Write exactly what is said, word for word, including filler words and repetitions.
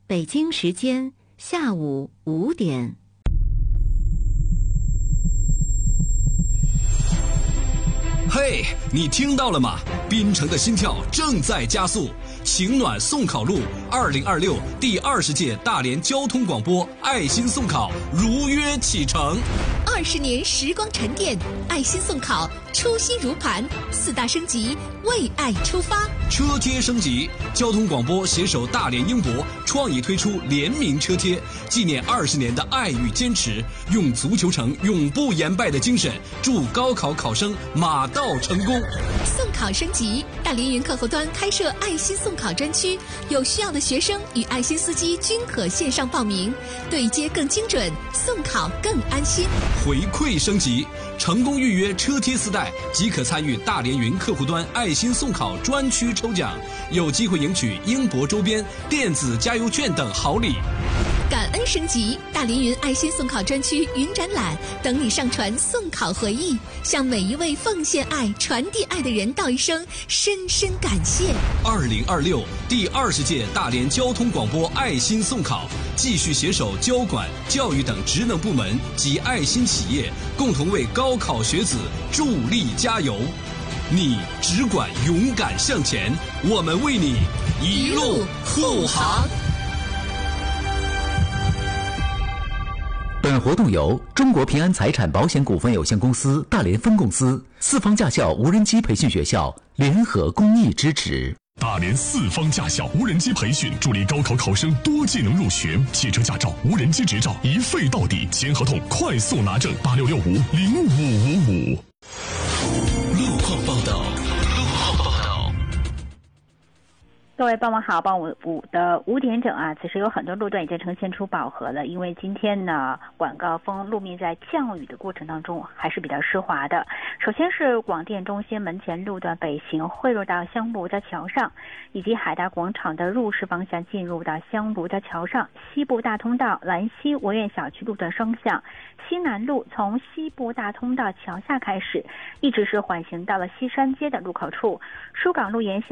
北京时间下午五点。 嘿，你听到了吗？滨城的心跳正在加速，晴暖送考路二零二六第二十届大连交通广播爱心送考如约启程。 二十年时光沉淀，爱心送考初心如磐，四大升级，为爱出发。 车贴升级，交通广播携手大连英博创意推出联名车贴，纪念二十年的爱与坚持，用足球城永不言败的精神，祝高考考生马到成功。 送考升级，大连云客户端开设爱心送考专区，有需要的学生与爱心司机均可线上报名，对接更精准，送考更安心。 回馈升级，成功预约车贴四袋即可参与大连云客户端爱心送考专区抽奖，有机会赢取英博周边、电子加油券等好礼。 感恩升级，大连云爱心送考专区云展览等你上传送考回忆，向每一位奉献爱、传递爱的人道一声深深感谢。 二零二六第二十届大连交通广播爱心送考，继续携手交管、教育等职能部门及爱心企业，共同为高考学子助力加油。你只管勇敢向前，我们为你一路护航。 本活动由中国平安财产保险股份有限公司大连分公司、四方驾校无人机培训学校联合公益支持。 大连四方驾校无人机培训，助力高考考生多技能入学。汽车驾照、无人机执照一废到底，签合同快速拿证。八六六五零五五五。 路况报道。 各位傍晚好，傍晚五的五点整啊，此时有很多路段已经呈现出饱和了，因为今天呢晚高峰路面在降雨的过程当中还是比较湿滑的。首先是广电中心门前路段北行汇入到香炉的桥上，以及海大广场的入市方向进入到香炉的桥上，西部大通道兰溪文苑小区路段双向，西南路从西部大通道桥下开始，一直是缓行到了西山街的路口处，疏港路沿线